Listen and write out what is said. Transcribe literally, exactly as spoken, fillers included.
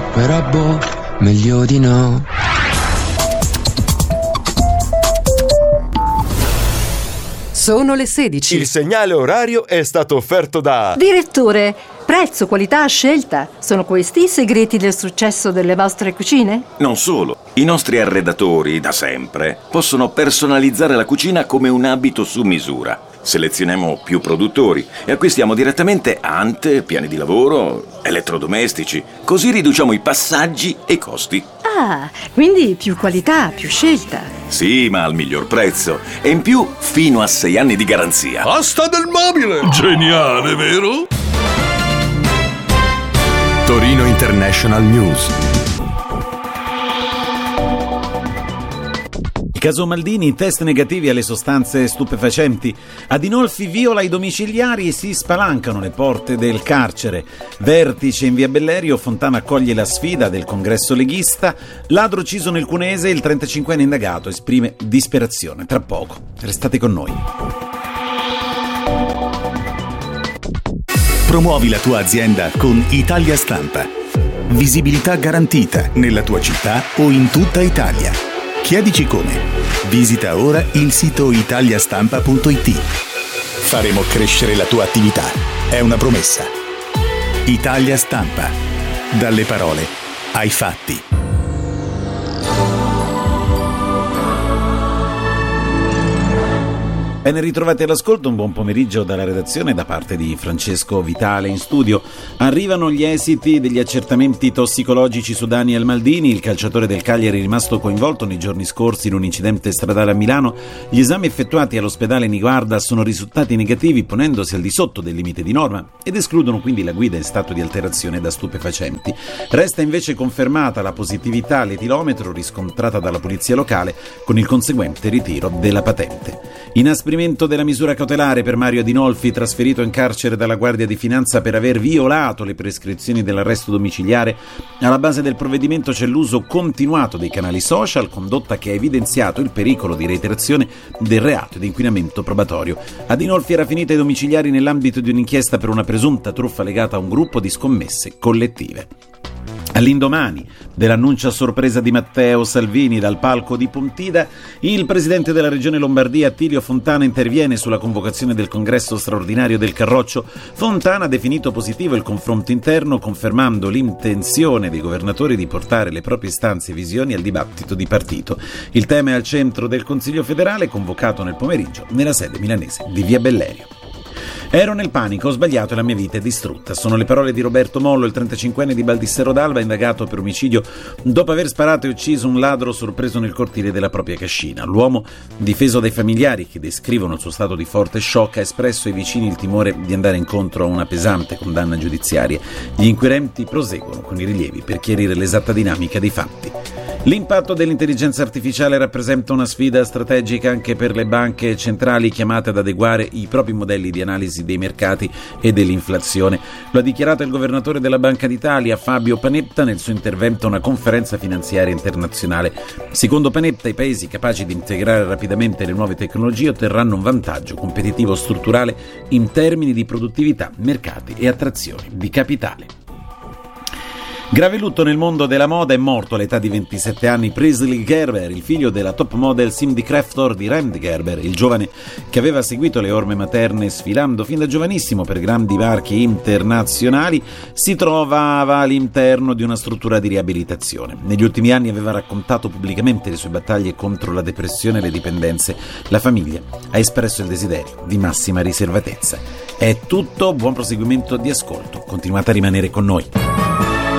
però boh, meglio di no. Sono le sedici. Il segnale orario è stato offerto da... Direttore, prezzo, qualità, scelta. Sono questi i segreti del successo delle vostre cucine? Non solo. I nostri arredatori, da sempre, possono personalizzare la cucina come un abito su misura. Selezioniamo più produttori e acquistiamo direttamente ante, piani di lavoro, elettrodomestici. Così riduciamo i passaggi e i costi. Ah, quindi più qualità, più scelta. Sì, ma al miglior prezzo. E in più, fino a sei anni di garanzia. Asta del mobile! Geniale, vero? Torino International News. Caso Maldini, test negativi alle sostanze stupefacenti. Adinolfi viola i domiciliari e si spalancano le porte del carcere. Vertice in via Bellerio, Fontana accoglie la sfida del congresso leghista. Ladro ucciso nel Cuneese, il trentacinquenne indagato esprime disperazione. Tra poco, restate con noi. Promuovi la tua azienda con Italia Stampa. Visibilità garantita nella tua città o in tutta Italia. Chiedici come. Visita ora il sito italiastampa punto it. Faremo crescere la tua attività. È una promessa. Italia Stampa. Dalle parole ai fatti. Ben ritrovati all'ascolto, un buon pomeriggio dalla redazione da parte di Francesco Vitale in studio. Arrivano gli esiti degli accertamenti tossicologici su Daniel Maldini, il calciatore del Cagliari rimasto coinvolto nei giorni scorsi in un incidente stradale a Milano. Gli esami effettuati all'ospedale Niguarda sono risultati negativi, ponendosi al di sotto del limite di norma ed escludono quindi la guida in stato di alterazione da stupefacenti. Resta invece confermata la positività all'etilometro riscontrata dalla polizia locale con il conseguente ritiro della patente. Inasprimento della misura cautelare per Mario Adinolfi, trasferito in carcere dalla Guardia di Finanza per aver violato le prescrizioni dell'arresto domiciliare. Alla base del provvedimento c'è l'uso continuato dei canali social, condotta che ha evidenziato il pericolo di reiterazione del reato di inquinamento probatorio. Adinolfi era finita ai domiciliari nell'ambito di un'inchiesta per una presunta truffa legata a un gruppo di scommesse collettive. All'indomani dell'annuncio a sorpresa di Matteo Salvini dal palco di Pontida, il presidente della regione Lombardia Attilio Fontana interviene sulla convocazione del congresso straordinario del Carroccio. Fontana ha definito positivo il confronto interno, confermando l'intenzione dei governatori di portare le proprie istanze e visioni al dibattito di partito. Il tema è al centro del Consiglio federale convocato nel pomeriggio nella sede milanese di via Bellerio. Ero nel panico, ho sbagliato e la mia vita è distrutta. Sono le parole di Roberto Mollo, il trentacinquenne di Baldissero d'Alba, indagato per omicidio dopo aver sparato e ucciso un ladro sorpreso nel cortile della propria cascina. L'uomo, difeso dai familiari che descrivono il suo stato di forte shock, ha espresso ai vicini il timore di andare incontro a una pesante condanna giudiziaria. Gli inquirenti proseguono con i rilievi per chiarire l'esatta dinamica dei fatti. L'impatto dell'intelligenza artificiale rappresenta una sfida strategica anche per le banche centrali chiamate ad adeguare i propri modelli di analisi dei mercati e dell'inflazione. Lo ha dichiarato il governatore della Banca d'Italia, Fabio Panetta, nel suo intervento a una conferenza finanziaria internazionale. Secondo Panetta, i paesi capaci di integrare rapidamente le nuove tecnologie otterranno un vantaggio competitivo strutturale in termini di produttività, mercati e attrazione di capitale. Grave lutto nel mondo della moda, è morto all'età di ventisette anni Presley Gerber, il figlio della top model Cindy Crawford di Rand Gerber. Il giovane, che aveva seguito le orme materne sfilando fin da giovanissimo per grandi marchi internazionali, si trovava all'interno di una struttura di riabilitazione. Negli ultimi anni aveva raccontato pubblicamente le sue battaglie contro la depressione e le dipendenze. La famiglia ha espresso il desiderio di massima riservatezza. È tutto, buon proseguimento di ascolto, continuate a rimanere con noi.